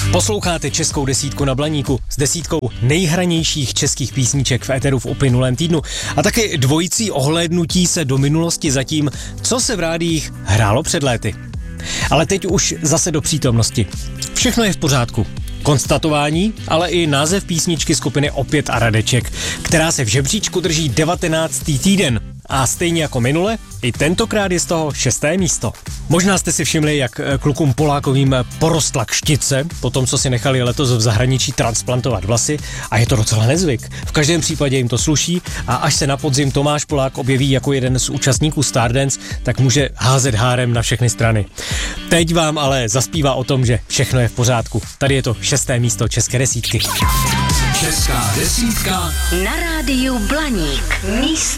Posloucháte Českou desítku na Blaníku s desítkou nejhranějších českých písniček v éteru v uplynulém týdnu a taky dvojicí ohlédnutí se do minulosti za tím, co se v rádiích hrálo před léty. Ale teď už zase do přítomnosti. Všechno je v pořádku. Konstatování, ale i název písničky skupiny Opět a Radeček, která se v žebříčku drží 19. týden. A stejně jako minule, i tentokrát je z toho 6. místo. Možná jste si všimli, jak klukům Polákovým porostla kštice, po tom, co si nechali letos v zahraničí transplantovat vlasy, a je to docela nezvyk. V každém případě jim to sluší a až se na podzim Tomáš Polák objeví jako jeden z účastníků Stardance, tak může házet hárem na všechny strany. Teď vám ale zaspívá o tom, že všechno je v pořádku. Tady je to 6. místo České desítky. Česká desítka na rádiu Blaník. Místo